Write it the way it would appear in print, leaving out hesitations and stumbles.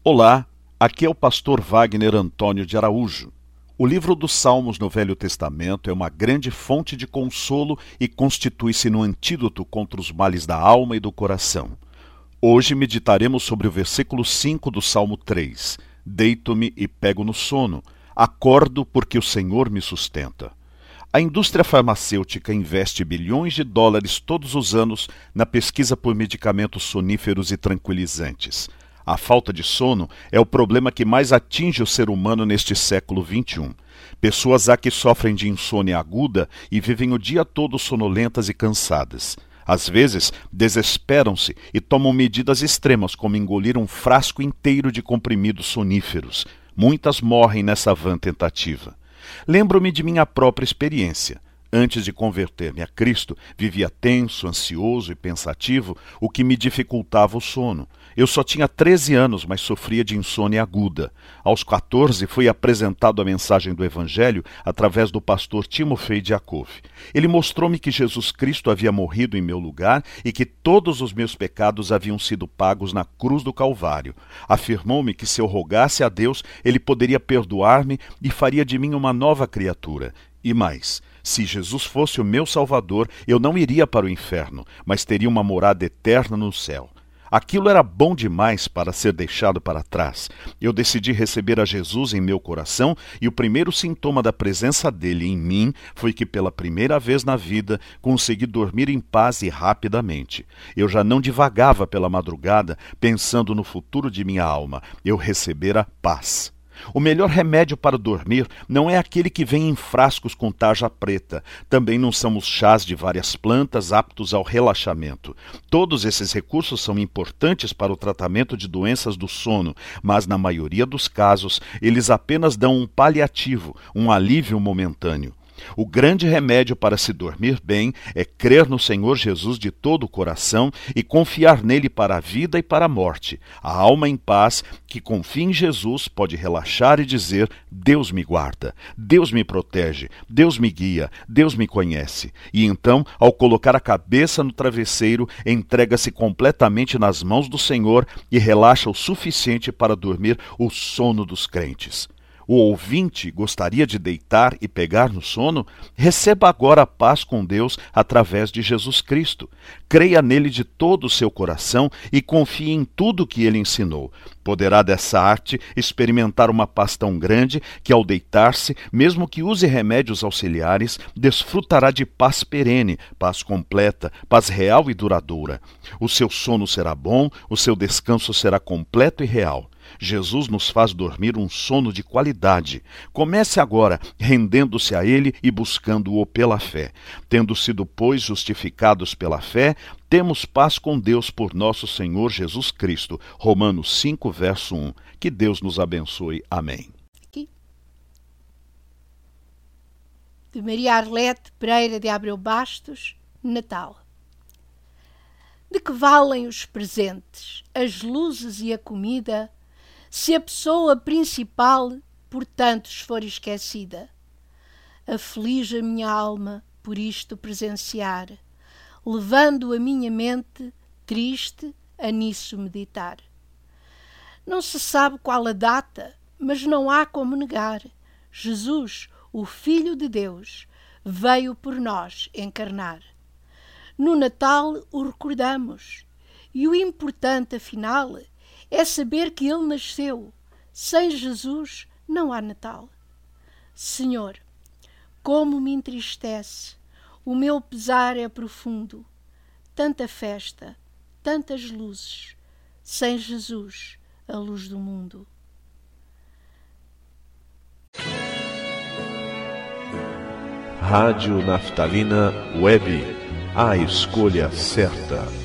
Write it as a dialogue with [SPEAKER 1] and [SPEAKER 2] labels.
[SPEAKER 1] Olá, aqui é o pastor Wagner Antônio de Araújo. O livro dos Salmos no Velho Testamento é uma grande fonte de consolo e constitui-se no antídoto contra os males da alma e do coração. Hoje meditaremos sobre o versículo 5 do Salmo 3. Deito-me e pego no sono, acordo porque o Senhor me sustenta. A indústria farmacêutica investe bilhões de dólares todos os anos na pesquisa por medicamentos soníferos e tranquilizantes. A falta de sono é o problema que mais atinge o ser humano neste século XXI. Pessoas há que sofrem de insônia aguda e vivem o dia todo sonolentas e cansadas. Às vezes, desesperam-se e tomam medidas extremas, como engolir um frasco inteiro de comprimidos soníferos. Muitas morrem nessa vã tentativa. Lembro-me de minha própria experiência. Antes de converter-me a Cristo, vivia tenso, ansioso e pensativo, o que me dificultava o sono. Eu só tinha 13 anos, mas sofria de insônia aguda. Aos 14, fui apresentado a mensagem do Evangelho através do pastor Timofei Diakov. Ele mostrou-me que Jesus Cristo havia morrido em meu lugar e que todos os meus pecados haviam sido pagos na cruz do Calvário. Afirmou-me que se eu rogasse a Deus, Ele poderia perdoar-me e faria de mim uma nova criatura. E mais, se Jesus fosse o meu Salvador, eu não iria para o inferno, mas teria uma morada eterna no céu. Aquilo era bom demais para ser deixado para trás. Eu decidi receber a Jesus em meu coração e o primeiro sintoma da presença dele em mim foi que pela primeira vez na vida consegui dormir em paz e rapidamente. Eu já não divagava pela madrugada pensando no futuro de minha alma. Eu recebera paz. O melhor remédio para dormir não é aquele que vem em frascos com tarja preta. Também não são os chás de várias plantas aptos ao relaxamento. Todos esses recursos são importantes para o tratamento de doenças do sono, mas na maioria dos casos eles apenas dão um paliativo, um alívio momentâneo. O grande remédio para se dormir bem é crer no Senhor Jesus de todo o coração e confiar nele para a vida e para a morte. A alma em paz, que confia em Jesus, pode relaxar e dizer: Deus me guarda, Deus me protege, Deus me guia, Deus me conhece. E então, ao colocar a cabeça no travesseiro, entrega-se completamente nas mãos do Senhor e relaxa o suficiente para dormir o sono dos crentes. O ouvinte gostaria de deitar e pegar no sono? Receba agora a paz com Deus através de Jesus Cristo. Creia nele de todo o seu coração e confie em tudo que ele ensinou. Poderá dessa arte experimentar uma paz tão grande que ao deitar-se, mesmo que use remédios auxiliares, desfrutará de paz perene, paz completa, paz real e duradoura. O seu sono será bom, o seu descanso será completo e real. Jesus nos faz dormir um sono de qualidade. Comece agora rendendo-se a Ele e buscando-o pela fé. Tendo sido, pois, justificados pela fé, temos paz com Deus por nosso Senhor Jesus Cristo. Romanos 5, verso 1. Que Deus nos abençoe. Amém.
[SPEAKER 2] De Maria Arlete Pereira de Abreu Bastos, Natal. De que valem os presentes, as luzes e a comida, se a pessoa principal por tantos for esquecida? Aflige a minha alma por isto presenciar, levando a minha mente triste a nisso meditar. Não se sabe qual a data, mas não há como negar. Jesus, o Filho de Deus, veio por nós encarnar. No Natal o recordamos, e o importante, afinal, é saber que Ele nasceu. Sem Jesus não há Natal. Senhor, como me entristece, o meu pesar é profundo. Tanta festa, tantas luzes, sem Jesus, a luz do mundo.
[SPEAKER 3] Rádio Naftalina Web, a escolha certa.